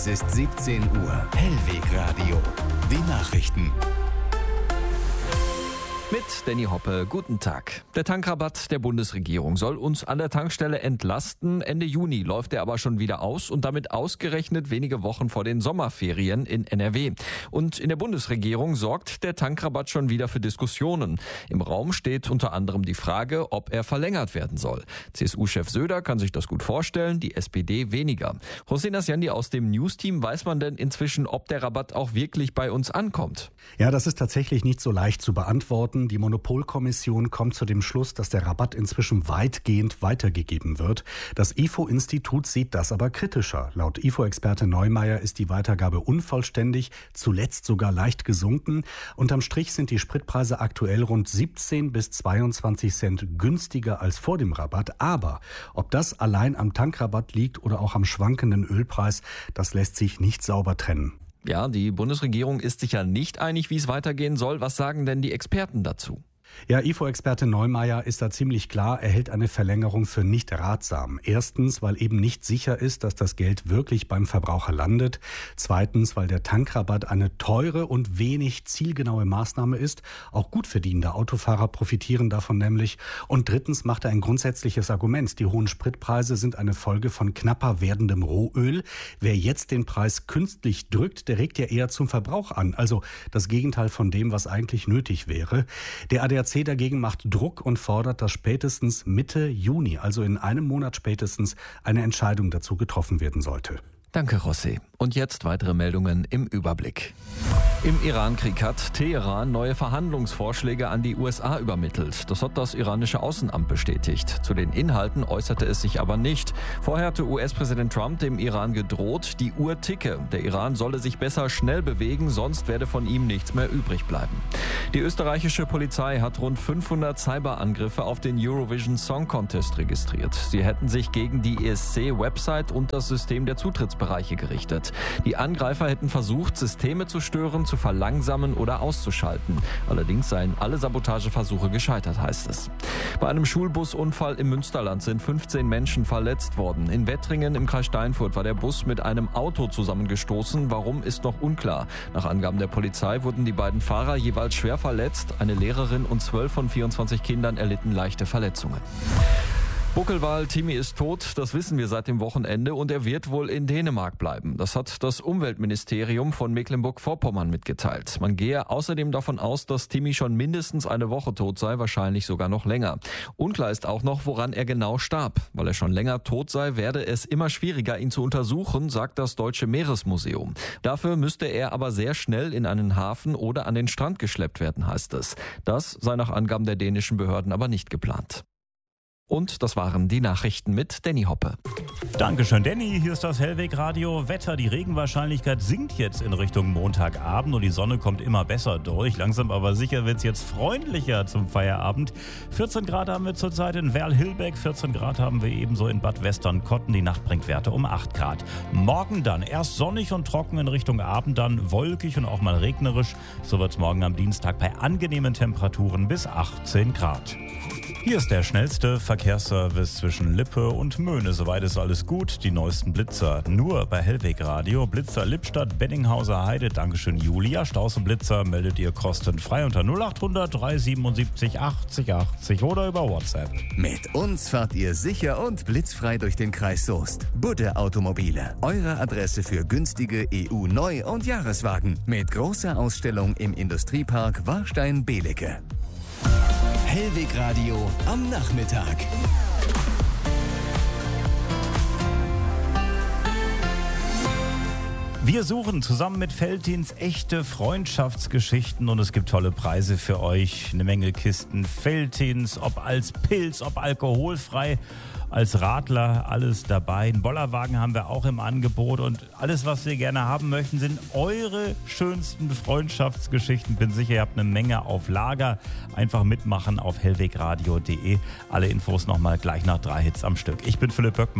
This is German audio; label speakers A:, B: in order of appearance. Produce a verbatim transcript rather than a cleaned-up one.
A: Es ist siebzehn Uhr. Hellweg Radio. Die Nachrichten.
B: Mit Danny Hoppe, guten Tag. Der Tankrabatt der Bundesregierung soll uns an der Tankstelle entlasten. Ende Juni läuft er aber schon wieder aus und damit ausgerechnet wenige Wochen vor den Sommerferien in N R W. Und in der Bundesregierung sorgt der Tankrabatt schon wieder für Diskussionen. Im Raum steht unter anderem die Frage, ob er verlängert werden soll. C S U-Chef Söder kann sich das gut vorstellen, die S P D weniger. Hossein Asjandi aus dem News-Team, weiß man denn inzwischen, ob der Rabatt auch wirklich bei uns ankommt?
C: Ja, das ist tatsächlich nicht so leicht zu beantworten. Die Monopolkommission kommt zu dem Schluss, dass der Rabatt inzwischen weitgehend weitergegeben wird. Das I F O-Institut sieht das aber kritischer. Laut I F O-Experte Neumeier ist die Weitergabe unvollständig, zuletzt sogar leicht gesunken. Unterm Strich sind die Spritpreise aktuell rund siebzehn bis zweiundzwanzig Cent günstiger als vor dem Rabatt. Aber ob das allein am Tankrabatt liegt oder auch am schwankenden Ölpreis, das lässt sich nicht sauber trennen.
B: Ja, die Bundesregierung ist sich ja nicht einig, wie es weitergehen soll. Was sagen denn die Experten dazu?
C: Ja, I F O-Experte Neumeier ist da ziemlich klar, er hält eine Verlängerung für nicht ratsam. Erstens, weil eben nicht sicher ist, dass das Geld wirklich beim Verbraucher landet. Zweitens, weil der Tankrabatt eine teure und wenig zielgenaue Maßnahme ist. Auch gut verdienende Autofahrer profitieren davon nämlich. Und drittens macht er ein grundsätzliches Argument. Die hohen Spritpreise sind eine Folge von knapper werdendem Rohöl. Wer jetzt den Preis künstlich drückt, der regt ja eher zum Verbrauch an. Also das Gegenteil von dem, was eigentlich nötig wäre. Der A D A C dagegen macht Druck und fordert, dass spätestens Mitte Juni, also in einem Monat spätestens, eine Entscheidung dazu getroffen werden sollte.
B: Danke, Rossi. Und jetzt weitere Meldungen im Überblick. Im Iran-Krieg hat Teheran neue Verhandlungsvorschläge an die U S A übermittelt. Das hat das iranische Außenamt bestätigt. Zu den Inhalten äußerte es sich aber nicht. Vorher hatte U S-Präsident Trump dem Iran gedroht, die Uhr ticke. Der Iran solle sich besser schnell bewegen, sonst werde von ihm nichts mehr übrig bleiben. Die österreichische Polizei hat rund fünfhundert Cyberangriffe auf den Eurovision Song Contest registriert. Sie hätten sich gegen die E S C-Website und das System der Zutrittsbereiche gerichtet. Die Angreifer hätten versucht, Systeme zu stören, zu verlangsamen oder auszuschalten. Allerdings seien alle Sabotageversuche gescheitert, heißt es. Bei einem Schulbusunfall im Münsterland sind fünfzehn Menschen verletzt worden. In Wettringen im Kreis Steinfurt war der Bus mit einem Auto zusammengestoßen. Warum, ist noch unklar. Nach Angaben der Polizei wurden die beiden Fahrer jeweils schwer verletzt. Eine Lehrerin und zwölf von vierundzwanzig Kindern erlitten leichte Verletzungen. Buckelwal Timi ist tot, das wissen wir seit dem Wochenende, und er wird wohl in Dänemark bleiben. Das hat das Umweltministerium von Mecklenburg-Vorpommern mitgeteilt. Man gehe außerdem davon aus, dass Timi schon mindestens eine Woche tot sei, wahrscheinlich sogar noch länger. Unklar ist auch noch, woran er genau starb. Weil er schon länger tot sei, werde es immer schwieriger, ihn zu untersuchen, sagt das Deutsche Meeresmuseum. Dafür müsste er aber sehr schnell in einen Hafen oder an den Strand geschleppt werden, heißt es. Das sei nach Angaben der dänischen Behörden aber nicht geplant. Und das waren die Nachrichten mit Danny Hoppe.
D: Dankeschön, Danny. Hier ist das Hellweg Radio. Wetter, die Regenwahrscheinlichkeit sinkt jetzt in Richtung Montagabend und die Sonne kommt immer besser durch. Langsam aber sicher wird es jetzt freundlicher zum Feierabend. vierzehn Grad haben wir zurzeit in Werl-Hillbeck, vierzehn Grad haben wir ebenso in Bad Westernkotten. Die Nacht bringt Werte um acht Grad. Morgen dann erst sonnig und trocken in Richtung Abend, dann wolkig und auch mal regnerisch. So wird es morgen am Dienstag bei angenehmen Temperaturen bis achtzehn Grad. Hier ist der schnellste Verkehrsservice zwischen Lippe und Möhne. Soweit ist alles gut. Die neuesten Blitzer nur bei Hellweg Radio. Blitzer Lippstadt, Benninghauser Heide. Dankeschön, Julia. Staußenblitzer meldet ihr kostenfrei unter null acht hundert drei siebenundsiebzig achtzig achtzig oder über WhatsApp.
A: Mit uns fahrt ihr sicher und blitzfrei durch den Kreis Soest. Budde Automobile. Eure Adresse für günstige E U-Neu- und Jahreswagen. Mit großer Ausstellung im Industriepark Warstein-Belecke. Hellweg Radio am Nachmittag.
D: Wir suchen zusammen mit Veltins echte Freundschaftsgeschichten und es gibt tolle Preise für euch. Eine Menge Kisten Veltins, ob als Pilz, ob alkoholfrei, als Radler, alles dabei. Einen Bollerwagen haben wir auch im Angebot und alles, was wir gerne haben möchten, sind eure schönsten Freundschaftsgeschichten. Bin sicher, ihr habt eine Menge auf Lager. Einfach mitmachen auf hellwegradio punkt de. Alle Infos nochmal gleich nach drei Hits am Stück. Ich bin Philipp Böckmann.